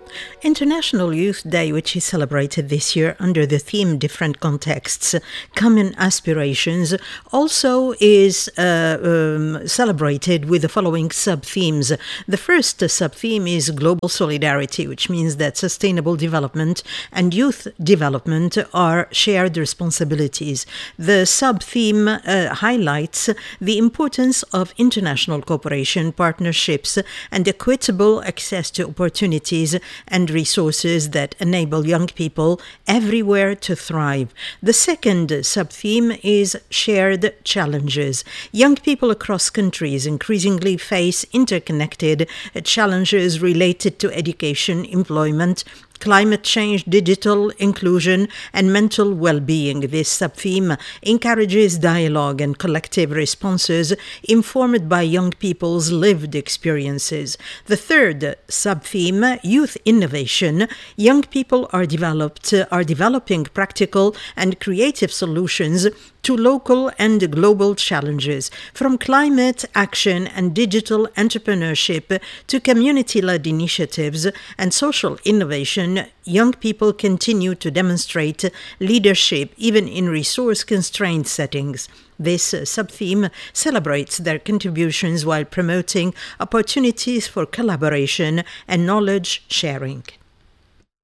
International Youth Day, which is celebrated this year under the theme Different Contexts, Common Aspirations, also is celebrated with the following sub-themes. The first sub-theme is Global Solidarity, which means that sustainable development and youth development are shared responsibilities. The sub-theme highlights the importance of international cooperation, partnerships, and equitable access to opportunities and resources that enable young people everywhere to thrive. The second sub-theme is shared challenges. Young people across countries increasingly face interconnected challenges related to education, employment, climate change, digital inclusion, and mental well-being. This sub-theme encourages dialogue and collective responses informed by young people's lived experiences. The third sub-theme, youth innovation. Young people are developing practical and creative solutions to local and global challenges, from climate action and digital entrepreneurship to community-led initiatives and social innovation. Young people continue to demonstrate leadership even in resource-constrained settings. This sub-theme celebrates their contributions while promoting opportunities for collaboration and knowledge sharing.